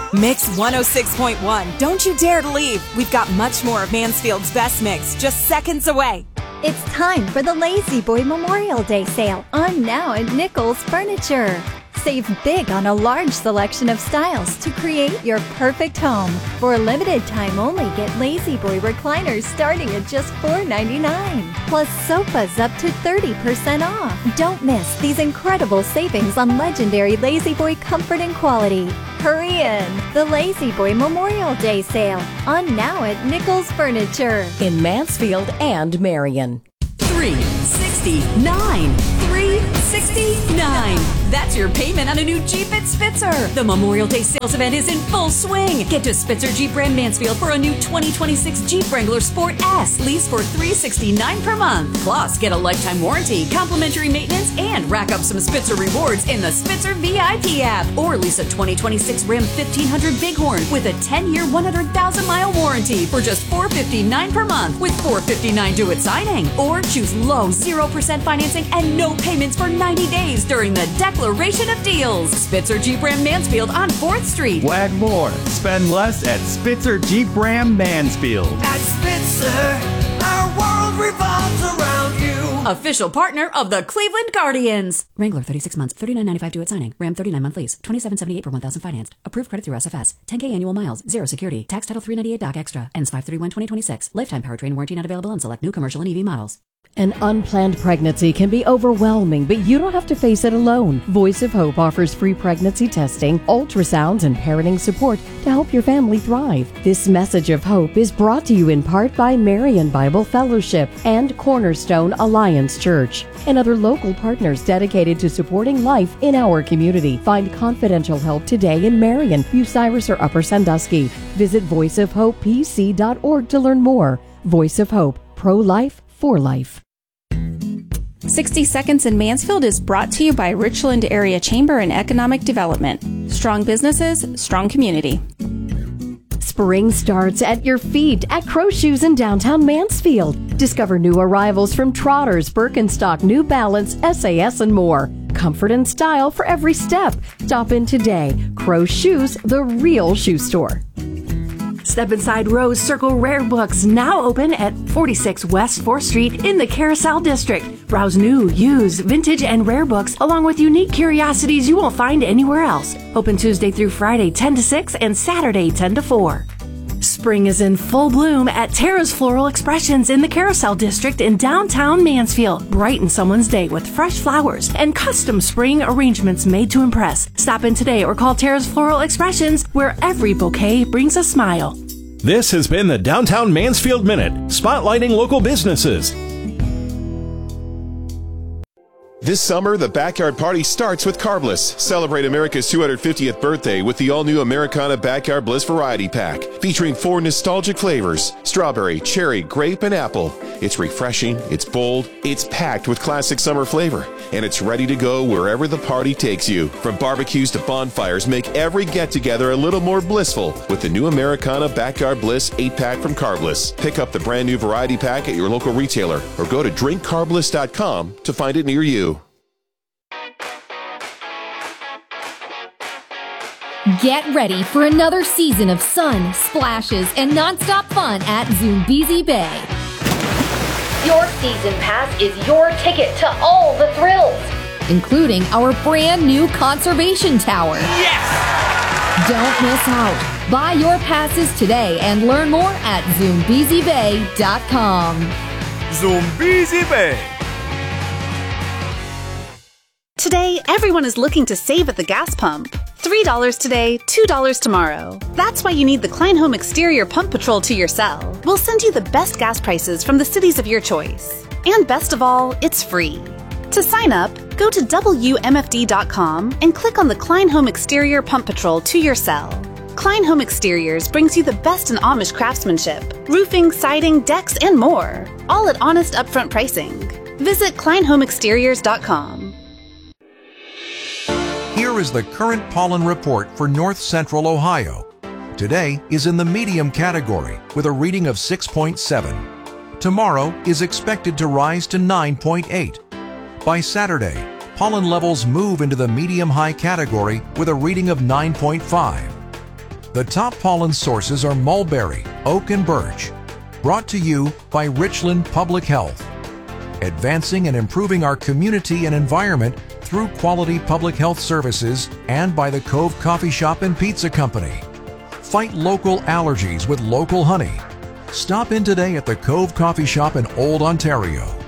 Mix 106.1. Don't you dare to leave. We've got much more of Mansfield's best mix just seconds away. It's time for the Lazy Boy Memorial Day sale on now at Nichols Furniture. Save big on a large selection of styles to create your perfect home. For a limited time only, get Lazy Boy recliners starting at just $4.99. Plus sofas up to 30% off. Don't miss these incredible savings on legendary Lazy Boy comfort and quality. Hurry in! The Lazy Boy Memorial Day sale on now at Nichols Furniture in Mansfield and Marion. $369. $369. That's your payment on a new Jeep at Spitzer. The Memorial Day sales event is in full swing. Get to Spitzer Jeep Ram Mansfield for a new 2026 Jeep Wrangler Sport S. Lease for $369 per month. Plus, get a lifetime warranty, complimentary maintenance, and rack up some Spitzer rewards in the Spitzer VIP app. Or lease a 2026 Ram 1500 Bighorn with a 10-year, 100,000-mile warranty for just $459 per month with $459 due at signing. Or choose low 0% financing and no payments for 90 days during the Declaration of Deals. Spitzer Jeep Ram Mansfield on 4th Street. Wag more. Spend less at Spitzer Jeep Ram Mansfield. At Spitzer, our world revolves around you. Official partner of the Cleveland Guardians. Wrangler 36 months, $39.95 due at signing. Ram 39-month lease, $27.78 per 1,000 financed. Approved credit through SFS. 10K annual miles, 0 security. Tax title 398 doc extra. Ends 5/31/2026. Lifetime powertrain warranty not available on select new commercial and EV models. An unplanned pregnancy can be overwhelming, but you don't have to face it alone. Voice of Hope offers free pregnancy testing, ultrasounds, and parenting support to help your family thrive. This message of hope is brought to you in part by Marion Bible Fellowship and Cornerstone Alliance Church and other local partners dedicated to supporting life in our community. Find confidential help today in Marion, Bucyrus, or Upper Sandusky. Visit voiceofhopepc.org to learn more. Voice of Hope, pro-life, for life. 60 Seconds in Mansfield is brought to you by Richland Area Chamber and Economic Development. Strong businesses, strong community. Spring starts at your feet at Crow Shoes in downtown Mansfield. Discover new arrivals from Trotters, Birkenstock, New Balance, SAS, and more. Comfort and style for every step. Stop in today. Crow Shoes, the real shoe store. Step inside Rose Circle Rare Books, now open at 46 West 4th Street in the Carousel District. Browse new, used, vintage, and rare books, along with unique curiosities you won't find anywhere else. Open Tuesday through Friday, 10 to 6, and Saturday, 10 to 4. Spring is in full bloom at Tara's Floral Expressions in the Carousel District in downtown Mansfield. Brighten someone's day with fresh flowers and custom spring arrangements made to impress. Stop in today or call Tara's Floral Expressions, where every bouquet brings a smile. This has been the Downtown Mansfield Minute, spotlighting local businesses. This summer, the backyard party starts with Carbliss. Celebrate America's 250th birthday with the all-new Americana Backyard Bliss Variety Pack, featuring 4 nostalgic flavors: strawberry, cherry, grape, and apple. It's refreshing, it's bold, it's packed with classic summer flavor, and it's ready to go wherever the party takes you. From barbecues to bonfires, make every get-together a little more blissful with the new Americana Backyard Bliss 8-pack from Carbliss. Pick up the brand new variety pack at your local retailer or go to drinkcarbliss.com to find it near you. Get ready for another season of sun, splashes, and nonstop fun at Zoombezi Bay. Your season pass is your ticket to all the thrills, including our brand new conservation tower. Yes! Don't miss out. Buy your passes today and learn more at ZoombeziBay.com. Zoombezi Bay. Today, everyone is looking to save at the gas pump. $3 today, $2 tomorrow. That's why you need the Klein Home Exterior Pump Patrol to your cell. We'll send you the best gas prices from the cities of your choice. And best of all, it's free. To sign up, go to WMFD.com and click on the Klein Home Exterior Pump Patrol to your cell. Klein Home Exteriors brings you the best in Amish craftsmanship, roofing, siding, decks, and more. All at honest upfront pricing. Visit KleinHomeExteriors.com. Here is the current pollen report for North Central Ohio. Today is in the medium category with a reading of 6.7. Tomorrow is expected to rise to 9.8. By Saturday, pollen levels move into the medium-high category with a reading of 9.5. The top pollen sources are mulberry, oak, and birch. Brought to you by Richland Public Health. Advancing and improving our community and environment through quality public health services and by the Cove Coffee Shop and Pizza Company. Fight local allergies with local honey. Stop in today at the Cove Coffee Shop in Old Ontario.